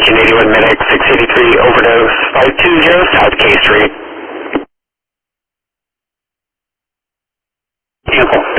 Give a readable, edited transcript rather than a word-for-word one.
1981 Medic 683 overdose 520 South K Street. Cancel.